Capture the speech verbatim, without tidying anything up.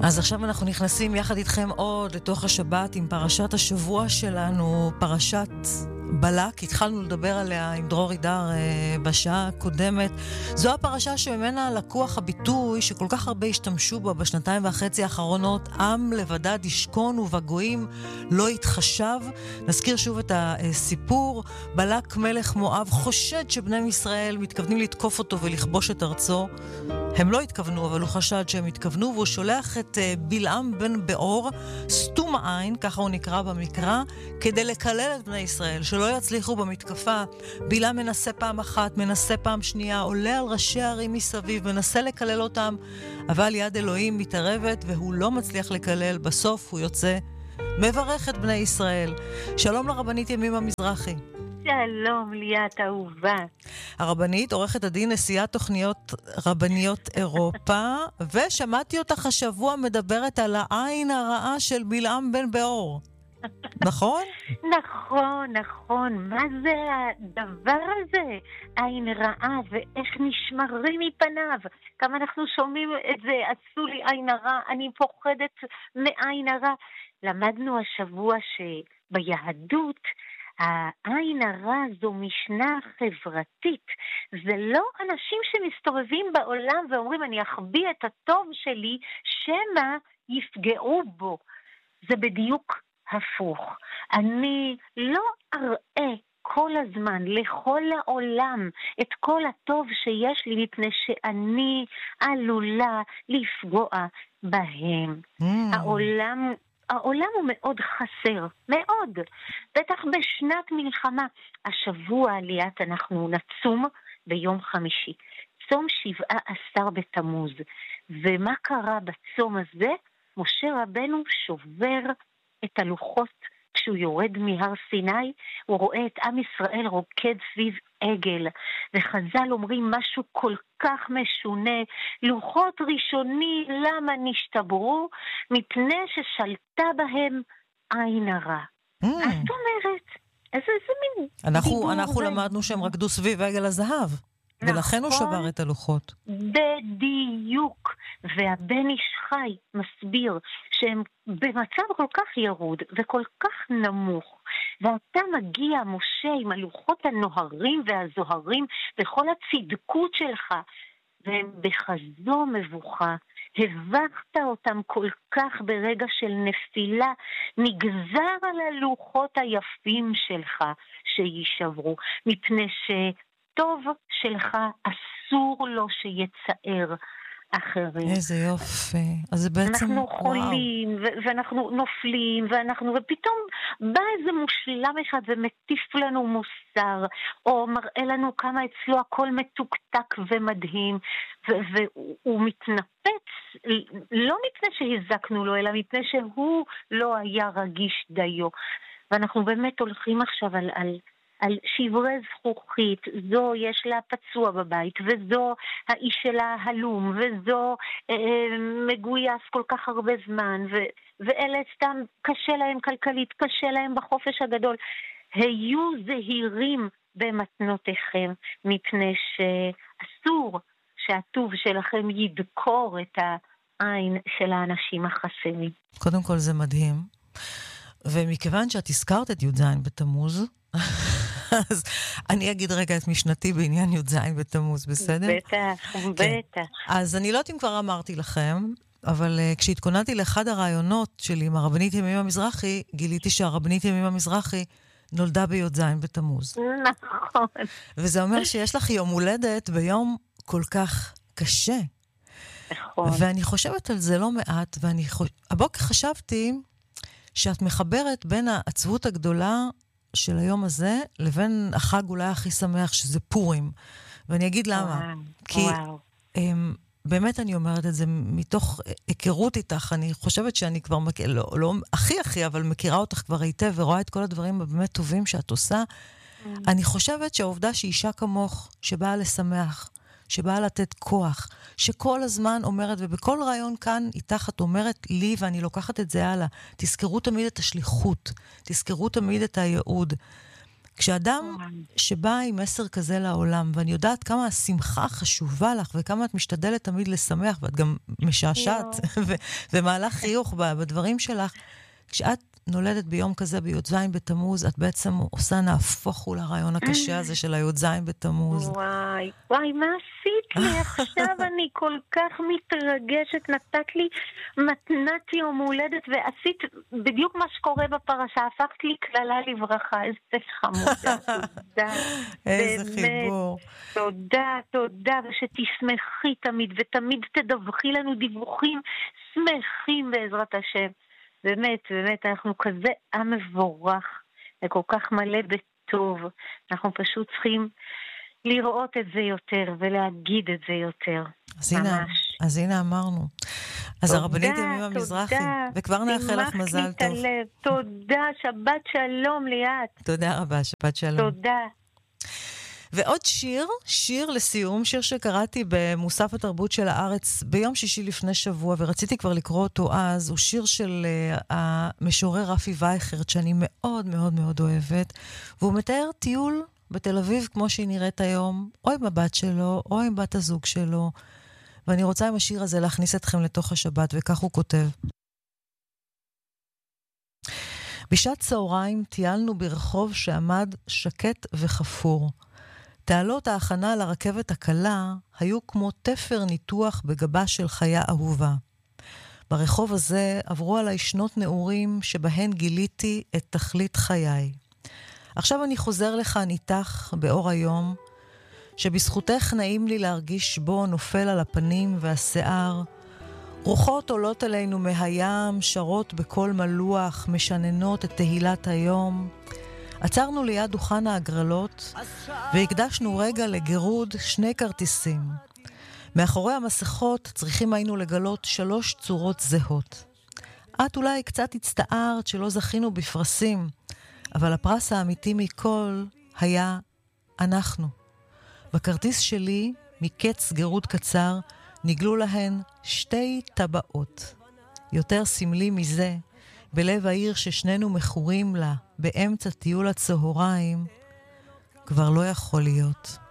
אז עכשיו אנחנו נכנסים יחד איתכם עוד לתוך השבת עם פרשת השבוע שלנו, פרשת בלק. התחלנו לדבר עליה עם דרור עידר בשעה הקודמת. זו הפרשה שממנה לקוח הביטוי שכל כך הרבה השתמשו בה בשנתיים וחצי האחרונות, עם לבדד ישכון ובגויים לא יתחשב. נזכיר שוב את הסיפור. בלק מלך מואב חושד שבני ישראל מתכוונים לתקוף אותו ולכבוש את ארצו. הם לא התכוונו, אבל הוא חשד שהם התכוונו, והוא שולח את בלעם בן באור, סתום העין, ככה הוא נקרא במקרא, כדי לקלל את בני ישראל, שלא יצליחו במתקפה. בלעם מנסה פעם אחת, מנסה פעם שנייה, עולה על ראשי הערים מסביב, מנסה לקלל אותם, אבל יד אלוהים מתערבת, והוא לא מצליח לקלל. בסוף הוא יוצא, מברך את בני ישראל. שלום לרבנית ימימה מזרחי. שלום ליאת אהובה. הרבנית, עורכת הדין, נשיאת תוכניות רבניות אירופה, ושמעתי אותך השבוע מדברת על העין הרעה של בלעם בן באור. נכון? נכון, נכון. מה זה הדבר הזה? עין רעה, ואיך נשמרים מפניו. כמה אנחנו שומעים את זה, עשו לי עין הרע, אני פוחדת מעין הרע. למדנו השבוע שביהדות העין הרע זו משנה חברתית. זה לא אנשים שמסתובבים בעולם ואומרים אני אחביא את הטוב שלי שמה יפגעו בו. זה בדיוק הפוך. אני לא אראה כל הזמן לכל העולם את כל הטוב שיש לי, מפני שאני עלולה לפגוע בהם. Mm. העולם העולם הוא מאוד חסר, מאוד. בטח בשנת מלחמה. השבוע ליאת אנחנו נצום ביום חמישי. צום שבעה עשר בתמוז. ומה קרה בצום הזה? משה רבנו שובר את הלוחות כשהוא יורד מהר סיני. הוא רואה את עם ישראל רוקד סביב עגל. וחז"ל אומרים משהו כל כך משונה. לוחות ראשוני למה נשתברו? מפני ששלטה בהם עין הרע. Mm. מה זאת אומרת? איזה, איזה מין אנחנו, אנחנו למדנו שהם רקדו סביב עגל הזהב. נכון, ולכן הוא שבר את הלוחות. בדיוק. והבן איש חי מסביר שהם במצב כל כך ירוד וכל כך נמוך. ואתה מגיע, משה, עם הלוחות הנוהרים והזוהרים וכל הצדקות שלך, והם בחזו מבוכה. הבכת אותם כל כך ברגע של נפילה, נגזר על הלוחות היפים שלך שישברו, מפני שטוב שלך אסור לו שיצער אחרים. איזה יופי. אז זה בעצם אנחנו חולים ו- ואנחנו נופלים ואנחנו, ופתאום בא איזה מושלם אחד ומטיף לנו מוסר, או מראה לנו כמה אצלו הכל מתוקתק ומדהים, ו- והוא מתנפץ, לא מפני שהזקנו לו, אלא מפני שהוא לא היה רגיש דיו. ואנחנו באמת הולכים עכשיו על... על על שברי זכוכית, זו יש לה פצוע בבית, וזו האיש שלה הלום, וזו אה, מגויס כל כך הרבה זמן, ו, ואלה סתם קשה להם כלכלית, קשה להם בחופש הגדול. היו זהירים במתנותיכם, מפני שאסור שהטוב שלכם ידקור את העין של האנשים החסרים. קודם כל זה מדהים, ומכיוון שאת הזכרת את י"ז בתמוז, אז אני אגיד רגע את משנתי בעניין י"ז בתמוז, בסדר? בטח, בטח. אז אני לא יודעת אם כבר אמרתי לכם, אבל uh, כשהתכוננתי לאחד הרעיונות שלי עם הרבנית ימימה מזרחי, גיליתי שהרבנית ימימה מזרחי נולדה בי"ז בתמוז. נכון. וזה אומר שיש לך יום הולדת ביום כל כך קשה. נכון. ואני חושבת על זה לא מעט, ואני חוש... הבוקר חשבתי שאת מחברת בין העצבות הגדולה של היום הזה, לבין החג אולי הכי שמח, שזה פורים. ואני אגיד למה. וואו, כי וואו. הם, באמת אני אומרת את זה, מתוך היכרות איתך, אני חושבת שאני כבר, מכ... לא, לא הכי הכי, אבל מכירה אותך כבר היטב, ורואה את כל הדברים הבאמת טובים שאת עושה. Mm. אני חושבת שהעובדה שאישה כמוך, שבאה לשמח, שבאה לתת כוח, שכל הזמן אומרת, ובכל רעיון כאן איתך את אומרת לי, ואני לוקחת את זה הלאה, תזכרו תמיד את השליחות, תזכרו תמיד את הייעוד. כשאדם שבא עם מסר כזה לעולם, ואני יודעת כמה השמחה חשובה לך, וכמה את משתדלת תמיד לשמח, ואת גם משעשעת, ומהלך חיוך בדברים שלך, כשאת נולדת ביום כזה בי"ז בתמוז, את בעצם עושה נהפוך הוא לרעיון הקשה הזה של הי"ז בתמוז. וואי, וואי, מה עשית לי עכשיו? אני כל כך מתרגשת, נתת לי מתנת יום הולדת, ועשית בדיוק מה שקורה בפרשה, הפכת לי כללה לברכה, איזה חמודה, תודה. איזה חיבור. תודה, תודה, ושתשמחי תמיד, ותמיד תדווחי לנו דיווחים שמחים בעזרת השם. באמת, באמת, אנחנו כזה עם מבורך, וכל כך מלא בטוב. אנחנו פשוט צריכים לראות את זה יותר, ולהגיד את זה יותר. אז הנה, אז הנה אמרנו. אז הרבנית ימימה מזרחי, וכבר נאחל לך מזל טוב. תודה, שבת שלום ליאת. תודה רבה, שבת שלום. תודה. ועוד שיר, שיר לסיום, שיר שקראתי במוסף התרבות של הארץ ביום שישי לפני שבוע, ורציתי כבר לקרוא אותו אז, הוא שיר של uh, המשורר רפי וייכרט, שאני מאוד מאוד מאוד אוהבת, והוא מתאר טיול בתל אביב כמו שהיא נראית היום, או עם הבת שלו, או עם בת הזוג שלו, ואני רוצה עם השיר הזה להכניס אתכם לתוך השבת, וכך הוא כותב. בשעת צהריים טיילנו ברחוב שעמד שקט וחפור. תעלות ההכנה לרכבת הקלה היו כמו תפר ניתוח בגבה של חיה אהובה. ברחוב הזה עברו עליי שנות נעורים שבהן גיליתי את תכלית חיי. עכשיו אני חוזר לכאן איתך באור היום, שבזכותך נעים לי להרגיש בו נופל על הפנים והשיער. רוחות עולות עלינו מהים, שרות בקול מלוח, משננות את תהילת היום. עצרנו ליד דוכן ההגרלות והקדשנו רגע לגירוד שני כרטיסים. מאחורי המסכות צריכים היינו לגלות שלוש צורות זהות. את אולי קצת הצטערת שלא זכינו בפרסים, אבל הפרס האמיתי מכל היה אנחנו. בכרטיס שלי, מקץ גירוד קצר, נגלו להן שתי טבעות. יותר סמלי מזה, בלב העיר ששנינו מכורים לה, באמצע טיול הצהריים, כבר לא יכול להיות.